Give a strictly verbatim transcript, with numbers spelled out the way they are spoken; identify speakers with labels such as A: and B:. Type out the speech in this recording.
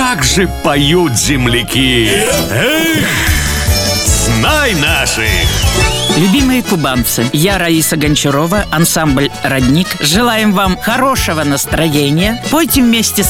A: как же поют земляки! Эх, знай наших!
B: Любимые кубанцы, я, Раиса Гончарова, ансамбль «Родник». Желаем вам хорошего настроения. Пойте вместе с